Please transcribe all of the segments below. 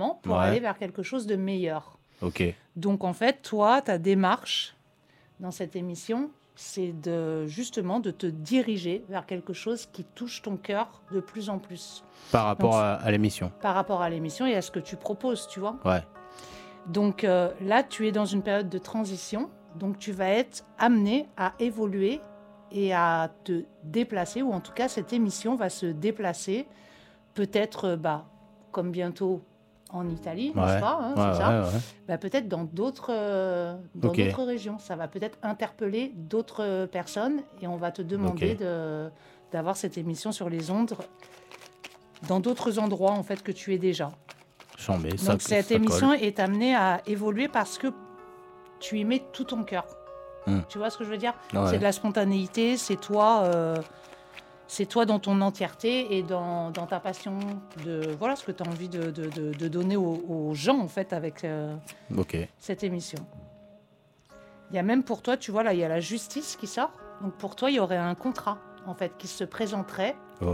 constamment pour aller vers quelque chose de meilleur. Ok. Donc, en fait, toi, ta démarche dans cette émission, c'est justement de te diriger vers quelque chose qui touche ton cœur de plus en plus. Par rapport à l'émission. Par rapport à l'émission et à ce que tu proposes, tu vois. Ouais. Donc là, tu es dans une période de transition. Donc, tu vas être amené à évoluer et à te déplacer, ou en tout cas, cette émission va se déplacer, peut-être, comme bientôt en Italie, n'est-ce pas, hein, c'est ça. Bah, peut-être dans d'autres régions. Ça va peut-être interpeller d'autres personnes et on va te demander d'avoir cette émission sur les ondes dans d'autres endroits en fait que tu es déjà. Donc cette émission est amenée à évoluer parce que tu y mets tout ton cœur. Tu vois ce que je veux dire ? C'est de la spontanéité, c'est toi dans ton entièreté et dans ta passion de ce que tu as envie de donner aux gens en fait avec cette émission. Il y a même pour toi, tu vois là, il y a la justice qui sort. Donc pour toi, il y aurait un contrat en fait qui se présenterait. Oh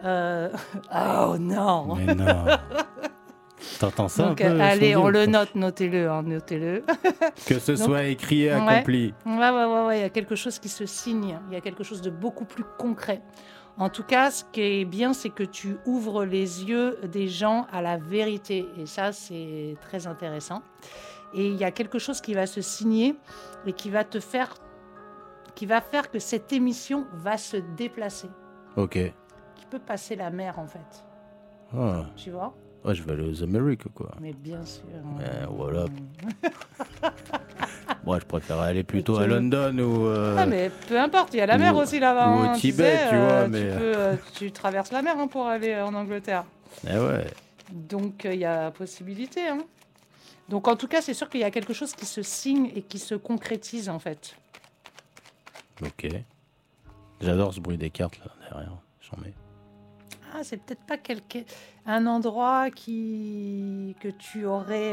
non. Mais non. T'entends ça? Donc, un peu, allez, on le note, notez-le. Que ce soit écrit et accompli. Ouais, il y a quelque chose qui se signe, il y a quelque chose de beaucoup plus concret. En tout cas, ce qui est bien, c'est que tu ouvres les yeux des gens à la vérité. Et ça, c'est très intéressant. Et il y a quelque chose qui va se signer et qui va faire que cette émission va se déplacer. Ok. Qui peut passer la mer, en fait. Oh. Tu vois ? Ouais, je vais aller aux Amériques, quoi. Mais bien sûr. Voilà. Moi, je préférais aller plutôt à London ou... mais peu importe, il y a la mer aussi là-bas. Ou au Tibet, tu vois. Tu traverses la mer pour aller en Angleterre. Eh ouais. Donc, il y a possibilité. Hein. Donc, en tout cas, c'est sûr qu'il y a quelque chose qui se signe et qui se concrétise, en fait. Ok. J'adore ce bruit des cartes, là, derrière. J'en mets. Ah, c'est peut-être pas un endroit que tu aurais...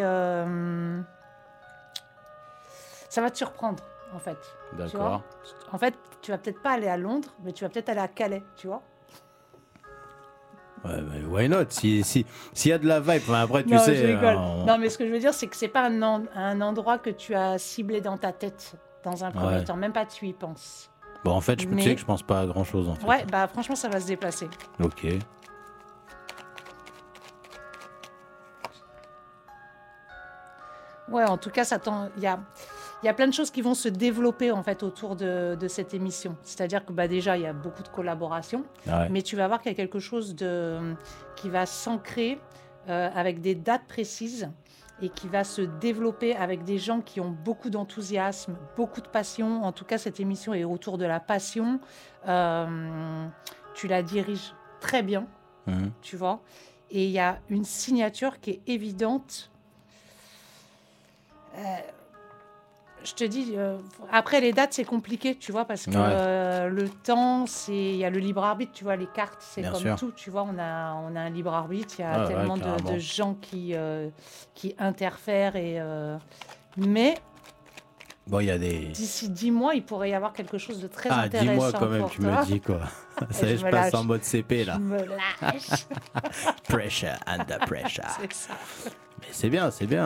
Ça va te surprendre, en fait. D'accord. En fait, tu vas peut-être pas aller à Londres, mais tu vas peut-être aller à Calais, tu vois. Ouais, mais why not? S'il y a de la vibe, après, tu non, sais... Je rigole. Non, mais ce que je veux dire, c'est que c'est pas un endroit que tu as ciblé dans ta tête, dans un premier temps. Même pas tu y penses. Bon, en fait, tu sais que je pense pas à grand-chose, en fait. Ouais, franchement, ça va se déplacer. Ok. Ouais, en tout cas, il y a plein de choses qui vont se développer en fait autour de cette émission. C'est-à-dire que déjà, il y a beaucoup de collaborations, mais tu vas voir qu'il y a quelque chose qui va s'ancrer avec des dates précises et qui va se développer avec des gens qui ont beaucoup d'enthousiasme, beaucoup de passion. En tout cas, cette émission est autour de la passion. Tu la diriges très bien, tu vois. Et il y a une signature qui est évidente. Je te dis, après les dates, c'est compliqué, tu vois, parce que le temps, il y a le libre arbitre, tu vois, les cartes, c'est bien comme sûr. Tout, tu vois, on a un libre arbitre, il y a tellement de gens qui interfèrent, mais bon, il y a des... D'ici 10 mois, il pourrait y avoir quelque chose de très intéressant. 10 mois quand même, tu me dis quoi. Ça y est, je passe en mode CP, là. Je me lâche. Pressure, under pressure. C'est ça. Mais c'est bien, c'est bien.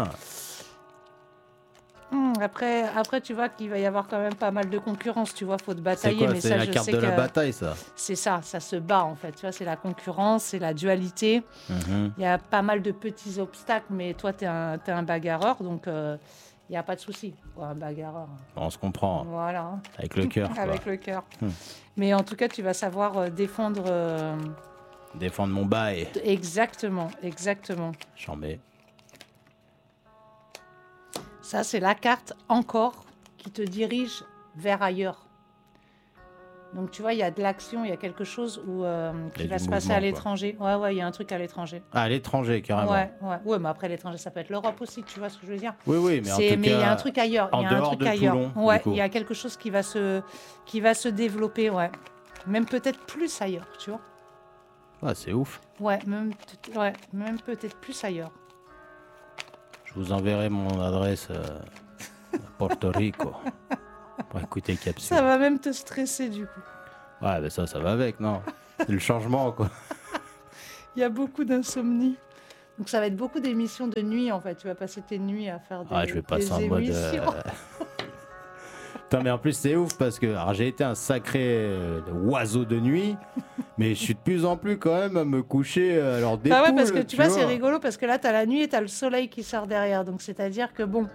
Après, tu vois qu'il va y avoir quand même pas mal de concurrence, tu vois, faut te batailler. C'est quoi, mais c'est ça, la carte de la bataille, ça. C'est ça se bat en fait, tu vois, c'est la concurrence, c'est la dualité. Il y a pas mal de petits obstacles, mais toi, t'es un bagarreur, donc il n'y a pas de souci, un bagarreur. On se comprend. Voilà. Avec le cœur. Avec le cœur. Mais en tout cas, tu vas savoir défendre... Défendre mon bail. Exactement. J'en mets. Ça, c'est la carte encore qui te dirige vers ailleurs. Donc, tu vois, il y a de l'action, il y a quelque chose qui va se passer à l'étranger. Ouais, il y a un truc à l'étranger. Ah, à l'étranger, carrément. Ouais, mais après, l'étranger, ça peut être l'Europe aussi, tu vois ce que je veux dire. Oui, mais en tout cas... Mais il y a un truc ailleurs. En dehors de Toulon, ouais, il y a quelque chose qui va se développer, ouais. Même peut-être plus ailleurs, tu vois. Ah, c'est ouf. Ouais, même peut-être plus ailleurs. Je vous enverrai mon adresse à Porto Rico pour écouter Capsule. Ça va même te stresser du coup. Ouais, mais ça va avec, non? C'est le changement, quoi. Il y a beaucoup d'insomnie. Donc ça va être beaucoup d'émissions de nuit en fait. Tu vas passer tes nuits à faire Je vais passer en mode. émissions. Putain, mais en plus, c'est ouf parce que alors, j'ai été un sacré oiseau de nuit, mais je suis de plus en plus quand même à me coucher à l'heure des Bah ouais, poules, parce que tu vois, c'est vois. rigolo parce que là, tu as la nuit et tu as le soleil qui sort derrière. Donc c'est-à-dire que bon,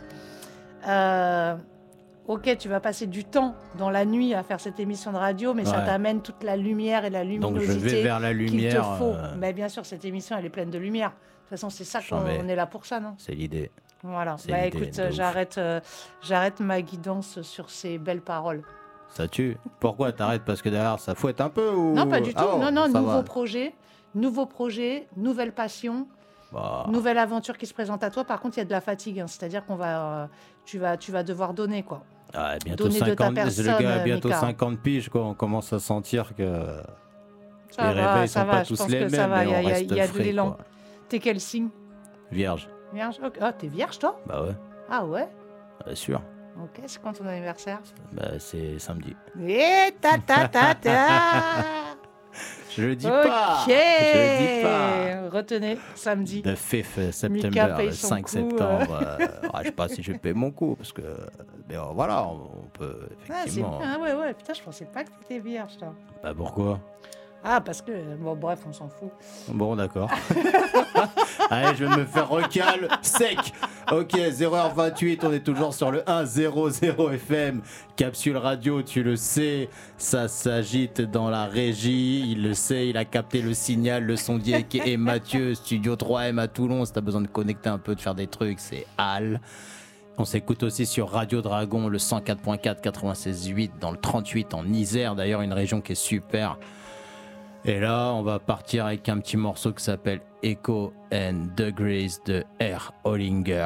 ok, tu vas passer du temps dans la nuit à faire cette émission de radio, mais ça Ouais. t'amène toute la lumière et la Donc luminosité je vais vers la qu'il te lumière. faut. Mais bien sûr, cette émission, elle est pleine de lumière. De toute façon, c'est ça J'en qu'on vais. est là pour ça, non? C'est l'idée. Voilà. C'est Bah l'idée écoute, de ouf. j'arrête ma guidance sur ces belles paroles. Ça tue. Pourquoi t'arrêtes? Parce que derrière, ça fouette un peu ou... Non, pas du tout. Ah, non, ça nouveau va. projet, nouvelle passion, Bah, nouvelle aventure qui se présente à toi. Par contre, il y a de la fatigue, hein. C'est-à-dire qu'on va, tu vas devoir donner, quoi. bientôt Donner de ta 50, personne, le gars a bientôt Mika. 50 piges, quoi. On commence à sentir que Ça les va, réveils ça sont va. pas Je tous pense les que mêmes, ça va. mais on reste Il y a de frais, l'élan. quoi. T'es quel signe? Vierge. Vierge. Ok. Ah, t'es vierge, toi? Bah ouais, Ah ouais. bien sûr. Ok. C'est quand ton anniversaire? Bah c'est samedi. Et ta. Je le dis Ok. pas. Je le dis pas. Retenez, samedi. Le 5 Mika septembre, paye le son 5 coup, septembre. Je sais pas si je paye mon coup parce que mais voilà, on peut Ah, c'est effectivement. bien. Ah ouais. Putain, je pensais pas que t'étais vierge, toi. Bah pourquoi? Ah, parce que... Bon, bref, on s'en fout. Bon, d'accord. Allez, je vais me faire recal sec. Ok, 0h28, on est toujours sur le 100 FM. Capsule radio, tu le sais, ça s'agite dans la régie. Il le sait, il a capté le signal, le sondier qui est Mathieu, Studio 3M à Toulon. Si t'as besoin de connecter un peu, de faire des trucs, c'est Al. On s'écoute aussi sur Radio Dragon, le 104.4, 96.8, dans le 38 en Isère, d'ailleurs, une région qui est super. Et là, on va partir avec un petit morceau qui s'appelle Echo and Degrees de R. Hollinger.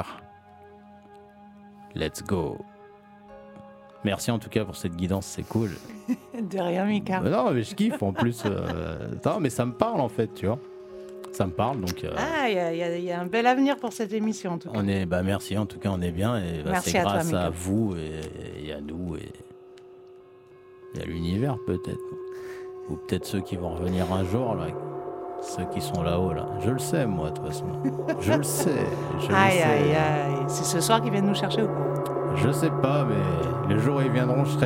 Let's go. Merci en tout cas pour cette guidance, c'est cool. De rien, Mika. Non, mais je kiffe en plus. Non, mais ça me parle en fait, tu vois. Ça me parle donc. Ah, il y a un bel avenir pour cette émission, en tout cas. On est, merci en tout cas, on est bien et Merci c'est à toi, grâce Mika. à vous et à nous et à l'univers peut-être. Ou peut-être ceux qui vont revenir un jour, là. Ceux qui sont là-haut, là. Je le sais, moi, de toute façon. Je le sais. Aïe. C'est ce soir qu'ils viennent nous chercher ou quoi? Je sais pas, mais le jour où ils viendront, je serai